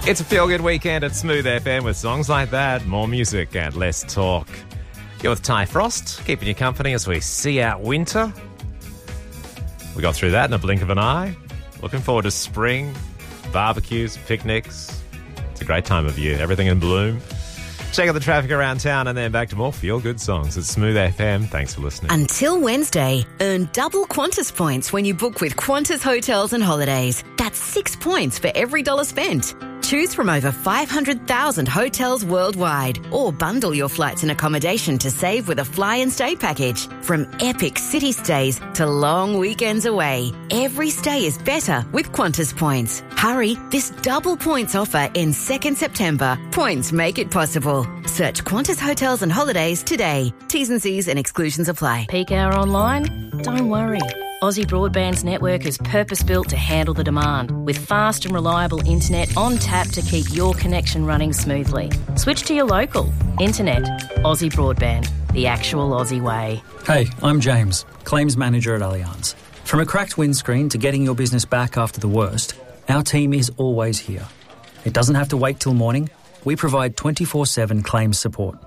It's a feel-good weekend at Smooth FM with songs like that, more music and less talk. You're with Ty Frost, keeping you company as we see out winter. We got through that in a blink of an eye. Looking forward to spring, barbecues, picnics. It's a great time of year, everything in bloom. Check out the traffic around town and then back to more feel-good songs at Smooth FM. Thanks for listening. Until Wednesday, earn double Qantas points when you book with Qantas Hotels and Holidays. That's 6 points for every $1 spent. Choose from over 500,000 hotels worldwide or bundle your flights and accommodation to save with a fly and stay package. From epic city stays to long weekends away, every stay is better with Qantas points. Hurry, this double points offer ends 2nd September. Points make it possible. Search Qantas Hotels and Holidays today. T's and C's and exclusions apply. Peak hour online? Don't worry. Aussie Broadband's network is purpose-built to handle the demand, with fast and reliable internet on tap to keep your connection running smoothly. Switch to your local. Internet. Aussie Broadband. The actual Aussie way. Hey, I'm James, Claims Manager at Allianz. From a cracked windscreen to getting your business back after the worst, our team is always here. It doesn't have to wait till morning. We provide 24/7 claims support.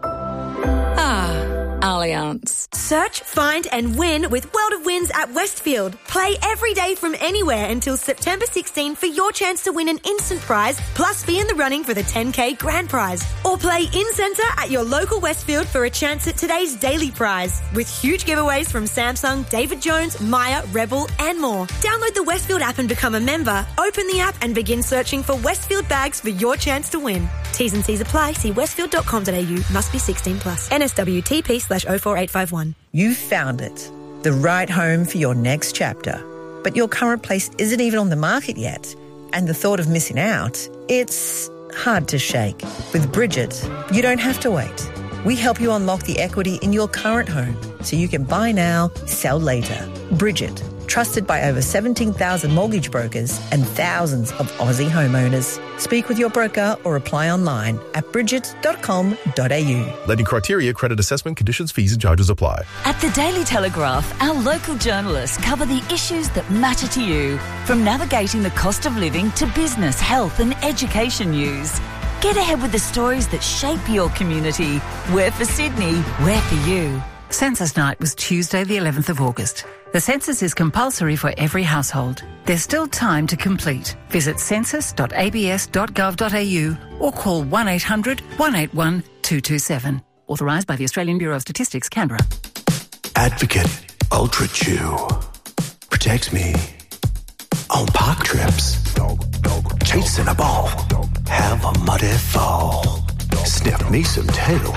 Allianz. Search, find and win with World of Wins at Westfield. Play every day from anywhere until September 16 for your chance to win an instant prize plus be in the running for the 10K grand prize. Or play in-centre at your local Westfield for a chance at today's daily prize with huge giveaways from Samsung, David Jones, Maya, Rebel and more. Download the Westfield app and become a member. Open the app and begin searching for Westfield bags for your chance to win. T's and C's apply. See westfield.com.au. Must be 16 plus. NSWTP/04851. You found it. The right home for your next chapter. But your current place isn't even on the market yet. And the thought of missing out, it's hard to shake. With Bridget, you don't have to wait. We help you unlock the equity in your current home so you can buy now, sell later. Bridget, trusted by over 17,000 mortgage brokers and thousands of Aussie homeowners. Speak with your broker or apply online at bridget.com.au. Lending criteria, credit assessment, conditions, fees and charges apply. At the Daily Telegraph, our local journalists cover the issues that matter to you, from navigating the cost of living to business, health and education news. Get ahead with the stories that shape your community. We're for Sydney, we're for you. Census night was Tuesday the 11th of August. The census is compulsory for every household. There's still time to complete. Visit census.abs.gov.au or call 1800 181 227. Authorised by the Australian Bureau of Statistics, Canberra. Advocate Ultra Chew protects me on park trips. Chasing a ball, have a muddy fall. Sniff me some tail.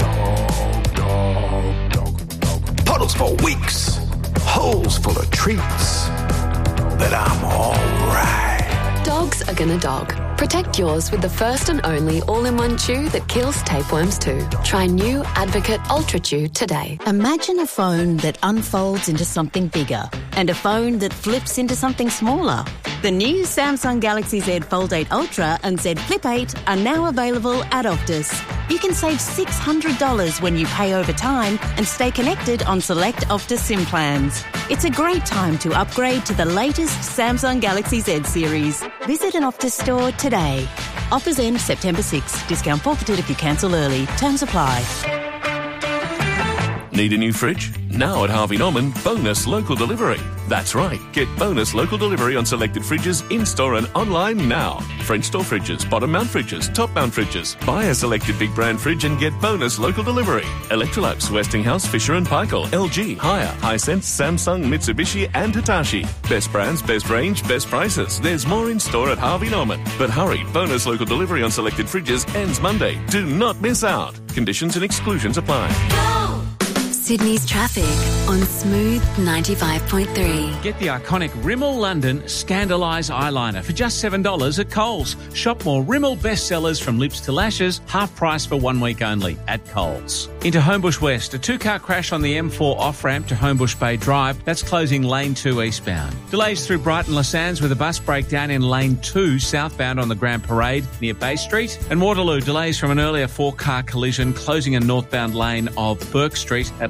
Puddles for weeks, holes full of treats, but I'm alright. Dogs are gonna dog. Protect yours with the first and only all-in-one chew that kills tapeworms too. Try new Advocate Ultra Chew today. Imagine a phone that unfolds into something bigger and a phone that flips into something smaller. The new Samsung Galaxy Z Fold 8 Ultra and Z Flip 8 are now available at Optus. You can save $600 when you pay over time and stay connected on select Optus SIM plans. It's a great time to upgrade to the latest Samsung Galaxy Z series. Visit an Optus store today. Offers end September 6. Discount forfeited if you cancel early. Terms apply. Need a new fridge? Now at Harvey Norman, bonus local delivery. That's right, get bonus local delivery on selected fridges in-store and online now. French door fridges, bottom mount fridges, top mount fridges. Buy a selected big brand fridge and get bonus local delivery. Electrolux, Westinghouse, Fisher & Paykel, LG, Haier, Hisense, Samsung, Mitsubishi and Hitachi. Best brands, best range, best prices. There's more in-store at Harvey Norman. But hurry, bonus local delivery on selected fridges ends Monday. Do not miss out. Conditions and exclusions apply. Sydney's traffic on Smooth 95.3. Get the iconic Rimmel London Scandalise eyeliner for just $7 at Coles. Shop more Rimmel bestsellers from lips to lashes, half price for 1 week only at Coles. Into Homebush West, a two-car crash on the M4 off-ramp to Homebush Bay Drive. That's closing lane 2 eastbound. Delays through Brighton Le Sands with a bus breakdown in lane 2 southbound on the Grand Parade near Bay Street. And Waterloo, delays from an earlier 4-car collision closing a northbound lane of Burke Street at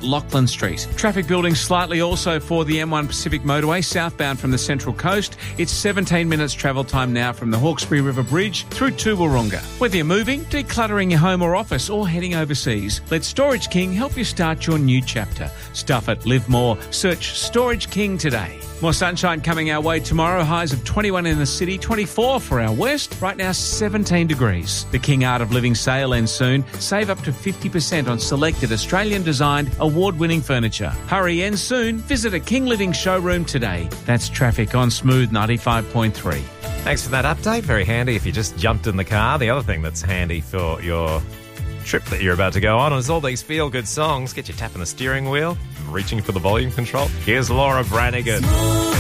at Lachlan Street. Traffic building slightly also for the M1 Pacific Motorway southbound from the Central Coast. It's 17 minutes travel time now from the Hawkesbury River Bridge through to Wahroonga. Whether you're moving, decluttering your home or office, or heading overseas, let Storage King help you start your new chapter. Stuff it, live more. Search Storage King today. More sunshine coming our way tomorrow. Highs of 21 in the city, 24 for our west. Right now, 17 degrees. The King Art of Living sale ends soon. Save up to 50% on selected Australian-designed, award-winning furniture. Hurry, ends soon. Visit a King Living showroom today. That's traffic on Smooth 95.3. Thanks for that update. Very handy if you just jumped in the car. The other thing that's handy for your trip that you're about to go on is all these feel-good songs. Get you tapping the steering wheel, reaching for the volume control. Here's Laura Branigan.